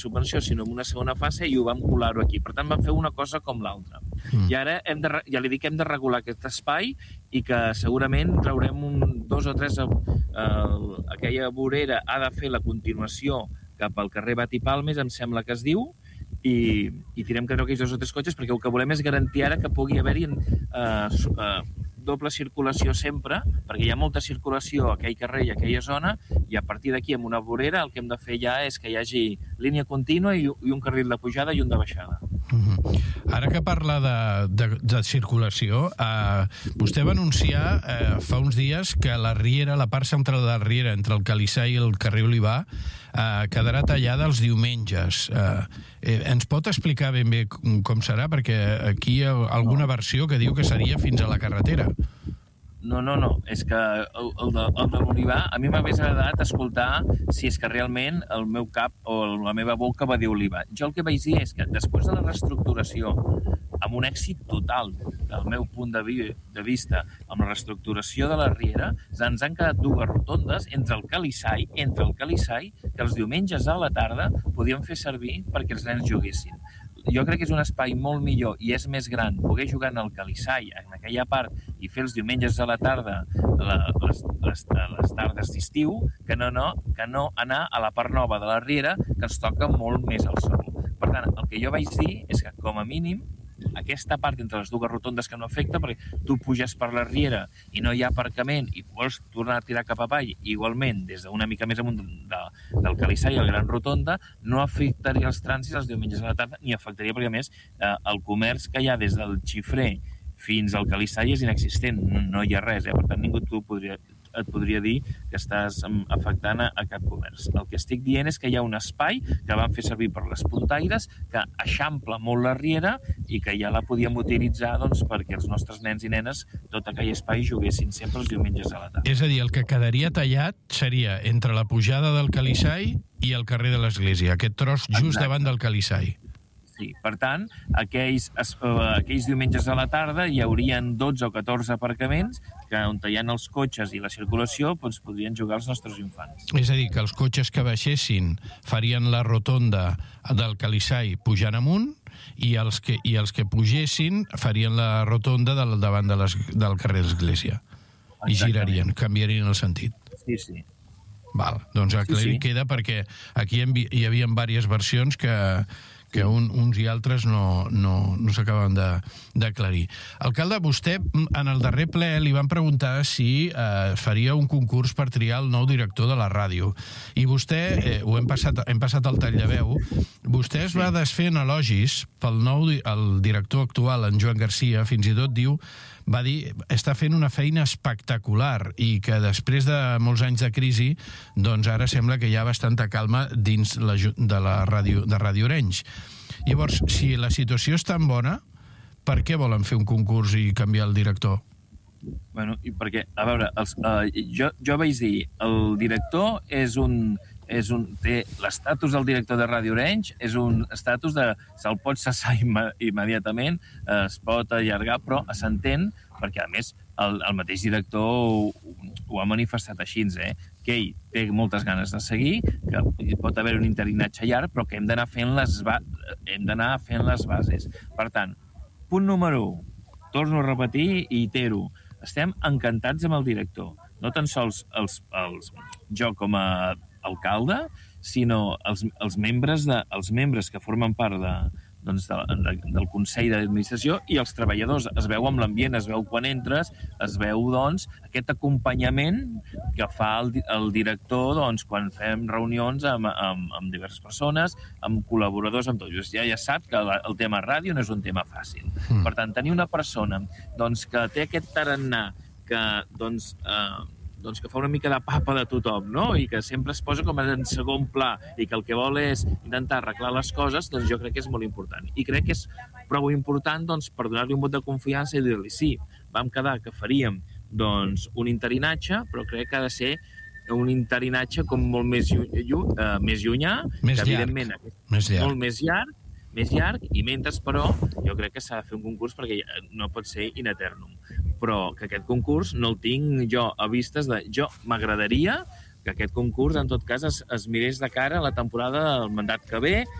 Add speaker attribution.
Speaker 1: subvenció, sinó en una segona fase, i ho vam colar-ho aquí. Per tant, vam fer una cosa com l'altra. I ara ja li dic que hem de regular aquest espai i que segurament traurem 2 o 3... aquella vorera ha de fer la continuació cap al carrer Batipalmes, em sembla que es diu, i tirem que aquells 2 o 3 cotxes, perquè el que volem és garantir ara que pugui haver-hi doble circulació sempre, perquè hi ha molta circulació a aquell carrer i a aquella zona, i a partir d'aquí, amb una vorera, el que hem de fer ja és que hi hagi línia contínua i un carril de pujada i un de baixada.
Speaker 2: Ara que parla de circulació, vostè va anunciar fa uns dies que la Riera, la part central de la Riera, entre el Calissà i el carrer Olivar, quedarà tallada els diumenges. Ens pot explicar ben bé com serà? Perquè aquí hi ha alguna versió que diu que seria fins a la carretera.
Speaker 1: No, és que el de l'Olivar, a mi m'hagués agradat escoltar si és que realment el meu cap o la meva boca va dir Olivar. Jo el que vaig dir és que després de la reestructuració, amb un èxit total del meu punt de vista, amb la reestructuració de la Riera, ens han quedat 2 rotondes entre el Calissà, que els diumenges a la tarda podíem fer servir perquè els nens juguessin. Jo crec que és un espai molt millor i és més gran poder jugar en el Calissà, en aquella part, i fer els diumenges a la tarda les tardes d'estiu, que no anar a la part nova de la Riera, que ens toca molt més al sol. Per tant, el que jo vaig dir és que, com a mínim, aquesta part entre les 2 rotondes que no afecta, perquè tu puges per la Riera i no hi ha aparcament i vols tornar a tirar cap avall, igualment, des d'una mica més amunt del Calissà i la Gran Rotonda, no afectaria els trànsits els diumenges a la tarda, ni afectaria, perquè a més, el comerç que hi ha des del Xifré fins al Calissà és inexistent, no hi ha res, per tant ningú et podria dir que estàs afectant a cap comerç. El que estic dient és que hi ha un espai que vam fer servir per les puntaires, que eixampla molt la Riera i que ja la podíem utilitzar perquè els nostres nens i nenes tot aquell espai juguessin sempre els diumenges a la tarda.
Speaker 2: És a dir, el que quedaria tallat seria entre la pujada del Calissà i el carrer de l'Església, aquest tros just davant del Calissà.
Speaker 1: Sí, per tant, aquells diumenges a la tarda hi haurien 12 o 14 aparcaments que on hi ha els cotxes i la circulació podrien jugar els nostres infants.
Speaker 2: És a dir, que els cotxes que baixessin farien la rotonda del Calissà pujant amunt i els que pugessin farien la rotonda davant del carrer d'Església. I girarien, canviarien el sentit.
Speaker 1: Sí.
Speaker 2: Val, doncs aclarir queda perquè aquí hi havia diverses versions que uns i altres no s'acaben d'aclarir. Alcalde, vostè en el darrer ple li van preguntar si faria un concurs per triar el nou director de la ràdio. I vostè, hem passat el tall de veu, vostè es va desfer en elogis pel el director actual, en Joan Garcia, fins i tot va dir, està fent una feina espectacular i que després de molts anys de crisi, doncs ara sembla que hi ha bastanta calma dins de Ràdio Orenys. Llavors, si la situació és tan bona, per què volen fer un concurs i canviar el director?
Speaker 1: Bueno, i perquè, a veure, jo vaig dir, el director té l'estatus del director de Ràdio Orenys, és un estatus se'l pot cessar immediatament, es pot allargar, però s'entén, perquè a més el mateix director ho ha manifestat així, que ell té moltes ganes de seguir, que pot haver un interinatge llarg, però que hem d'anar fent les bases. Per tant, punt número 1, torno a repetir i itero, estem encantats amb el director. No tan sols jo com a alcalde, sinó els membres que formen part del Consell d'Administració i els treballadors. Es veu amb l'ambient, es veu quan entres, es veu aquest acompanyament que fa el director quan fem reunions amb diverses persones, amb col·laboradors, amb tot. Ja sap que el tema ràdio no és un tema fàcil. Per tant, tenir una persona que té aquest tarannà que fa una mica de papa de tothom, no? I que sempre es posa com en segon pla i que el que vol és intentar arreglar les coses, doncs jo crec que és molt important. I crec que és prou important per donar-li un vot de confiança i dir-li sí, vam quedar que faríem un interinatge, però crec que ha de ser un interinatge com molt més llunyà,
Speaker 2: més
Speaker 1: que evidentment
Speaker 2: llarg.
Speaker 1: Molt més llarg, i mentre, però, jo crec que s'ha de fer un concurs perquè no pot ser in eternum. Però que aquest concurs no el tinc jo a vistes jo m'agradaria que aquest concurs, en tot cas, es mirés de cara a la temporada del mandat que ve